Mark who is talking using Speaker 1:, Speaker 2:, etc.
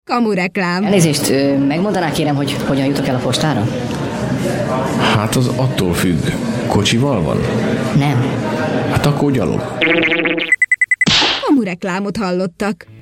Speaker 1: Kamureklám.
Speaker 2: Elnézést, megmondaná kérem, hogy hogyan jutok el a postára?
Speaker 3: Hát az attól függ. Kocsival van?
Speaker 2: Nem.
Speaker 3: Hát akkor gyalog.
Speaker 1: Kamureklámot hallottak.